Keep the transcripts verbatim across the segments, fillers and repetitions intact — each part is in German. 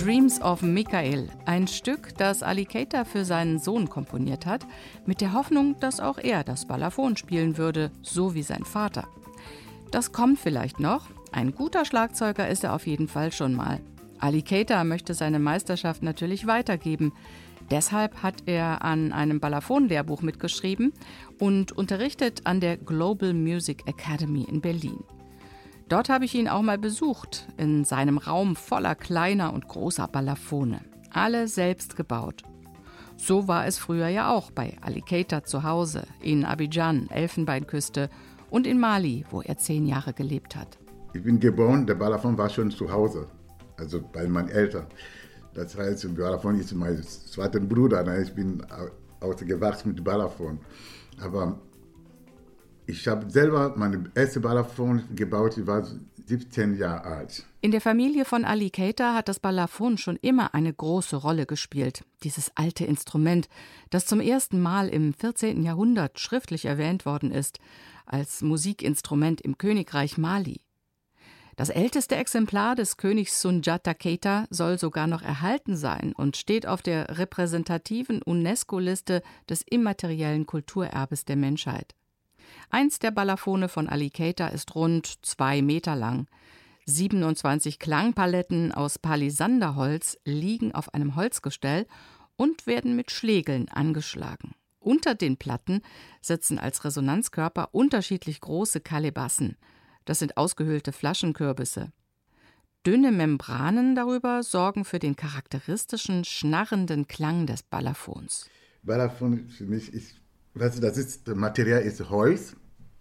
Dreams of Michael, ein Stück, das Ali Keita für seinen Sohn komponiert hat, mit der Hoffnung, dass auch er das Balafon spielen würde, so wie sein Vater. Das kommt vielleicht noch. Ein guter Schlagzeuger ist er auf jeden Fall schon mal. Ali Keita möchte seine Meisterschaft natürlich weitergeben. Deshalb hat er an einem Balafon-Lehrbuch mitgeschrieben und unterrichtet an der Global Music Academy in Berlin. Dort habe ich ihn auch mal besucht, in seinem Raum voller kleiner und großer Balafone. Alle selbst gebaut. So war es früher ja auch bei Ali Keita zu Hause, in Abidjan, Elfenbeinküste und in Mali, wo er zehn Jahre gelebt hat. Ich bin geboren, der Balafon war schon zu Hause, also bei meinen Eltern. Das heißt, der Balafon ist mein zweiter Bruder, ich bin aufgewachsen mit Balafon. Aber ich habe selber meine erste Balafon gebaut, ich war siebzehn Jahre alt. In der Familie von Ali Keita hat das Balafon schon immer eine große Rolle gespielt. Dieses alte Instrument, das zum ersten Mal im vierzehnten Jahrhundert schriftlich erwähnt worden ist, als Musikinstrument im Königreich Mali. Das älteste Exemplar des Königs Sundiata Keita soll sogar noch erhalten sein und steht auf der repräsentativen UNESCO-Liste des immateriellen Kulturerbes der Menschheit. Eins der Balafone von Ali Keita ist rund zwei Meter lang. siebenundzwanzig Klangpaletten aus Palisanderholz liegen auf einem Holzgestell und werden mit Schlägeln angeschlagen. Unter den Platten sitzen als Resonanzkörper unterschiedlich große Kalebassen. Das sind ausgehöhlte Flaschenkürbisse. Dünne Membranen darüber sorgen für den charakteristischen, schnarrenden Klang des Balafons. Balafon für mich ist, weißt du, das ist, das Material ist Holz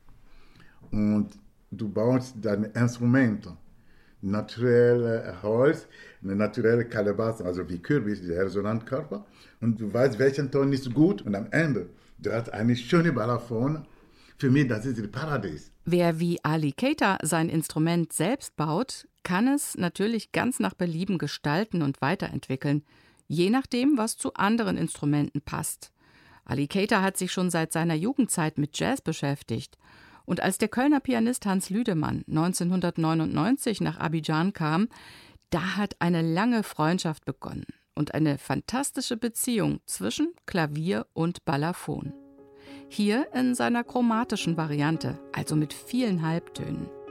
und du baust deine Instrumente. Naturelle Holz, eine naturelle Kalebasse, also wie Kürbis, der Resonanzkörper. Und du weißt, welchen Ton ist gut und am Ende, du hast eine schöne Balafon. Für mich, das ist das Paradies. Wer wie Ali Keita sein Instrument selbst baut, kann es natürlich ganz nach Belieben gestalten und weiterentwickeln, je nachdem, was zu anderen Instrumenten passt. Ali Keita hat sich schon seit seiner Jugendzeit mit Jazz beschäftigt. Und als der Kölner Pianist Hans Lüdemann neunzehnhundertneunundneunzig nach Abidjan kam, da hat eine lange Freundschaft begonnen und eine fantastische Beziehung zwischen Klavier und Balafon. Hier in seiner chromatischen Variante, also mit vielen Halbtönen.